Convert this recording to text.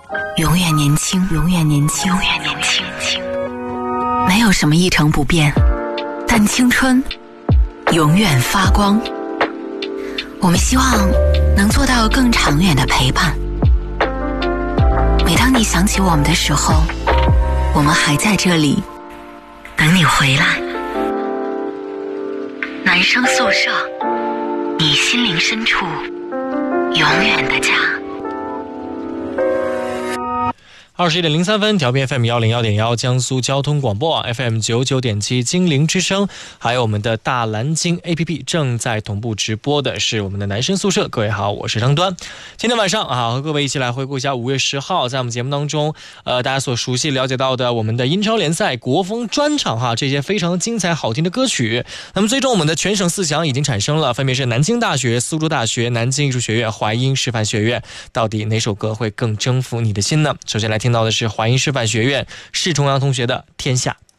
永远年轻，永远年轻，永远年轻。没有什么一成不变，但青春永远发光。我们希望能做到更长远的陪伴。每当你想起我们的时候，我们还在这里等你回来。男生宿舍，你心灵深处永远的家。 21点03分，调频 FM 101.1，江苏交通广播网 FM 99.7，精灵之声，还有我们的大蓝鲸 APP 正在同步直播的是我们的男生宿舍。各位好，我是张端。今天晚上和各位一起来回顾一下5月10号在我们节目当中，大家所熟悉了解到的我们的英超联赛国风专场这些非常精彩好听的歌曲。那么最终我们的全省4强已经产生了，分别是南京大学、苏州大学、南京艺术学院、淮阴师范学院。到底哪首歌会更征服你的心呢？首先来听到的是淮阴师范学院释重阳同学的《天下》。